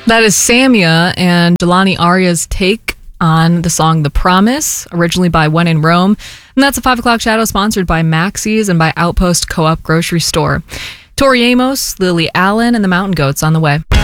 That is Samia and Jelani Aria's take on the song The Promise, originally by When in Rome. And that's a 5 o'clock shadow sponsored by Maxie's and by Outpost Co-op Grocery Store. Tori Amos, Lily Allen, and the Mountain Goats on the way.